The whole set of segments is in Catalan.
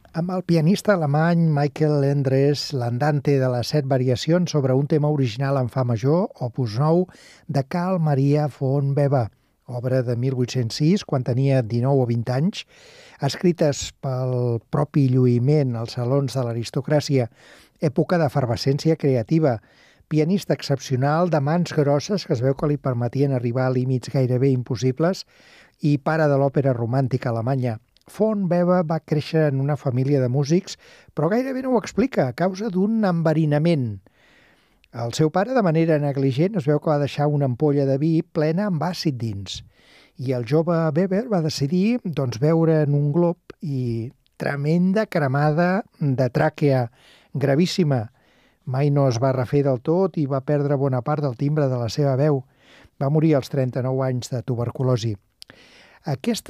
amb el pianista alemany Michael Endres, l'andante de les 7 variacions sobre un tema original en fa major, opus 9, de Carl Maria von Weber, obra de 1806, quan tenia 19 o 20 anys, escrites pel propi lluïment als salons de l'aristocràcia, època d'efervescència creativa, pianista excepcional, de mans grosses, que es veu que li permetien arribar a límits gairebé impossibles, i pare de l'òpera romàntica alemanya. Von Weber va créixer en una família de músics, però gairebé no ho explica, a causa d'un enverinament. El seu pare, de manera negligent, es veu que va deixar una ampolla de vi plena amb àcid dins. I el jove Weber va decidir beure en un glop i tremenda cremada de tràquea, gravíssima. Mai no es va refer del tot i va perdre bona part del timbre de la seva veu. Va morir als 39 anys de tuberculosi. Aquest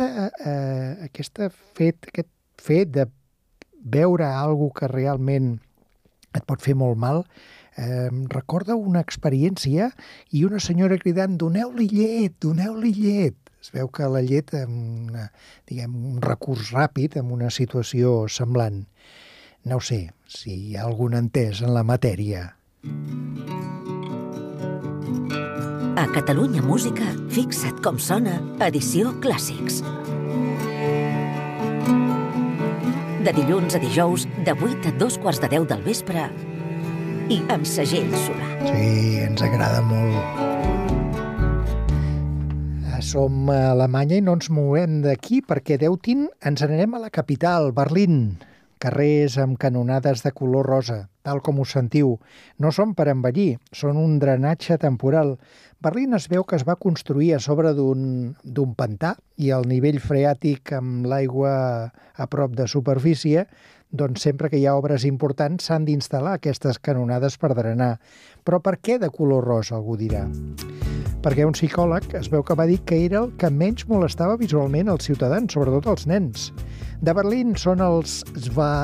fet de veure alguna que realment et pot fer molt mal, recorda una experiència i una senyora cridant «Doneu-li llet, doneu-li llet». Es veu que la llet, un recurs ràpid en una situació semblant. No ho sé si hi ha algun entès en la matèria. A Catalunya Música, fixa't com sona, edició Clàssics. De dilluns a dijous, de 8 a 2:15 del vespre, i amb segell Solà. Sí, ens agrada molt. Som a Alemanya i no ens movem d'aquí perquè d'Eutin ens n'anem a la capital, Berlín. Carrers amb canonades de color rosa, tal com us sentiu. No són per envellir, són un drenatge temporal. Berlín es veu que es va construir a sobre d'un pantà i el nivell freàtic amb l'aigua a prop de superfície, doncs sempre que hi ha obres importants s'han d'instal·lar aquestes canonades per drenar. Però per què de color rosa, algú dirà? Perquè un psicòleg es veu que va dir que era el que menys molestava visualment als ciutadans, sobretot als nens. De Berlín són els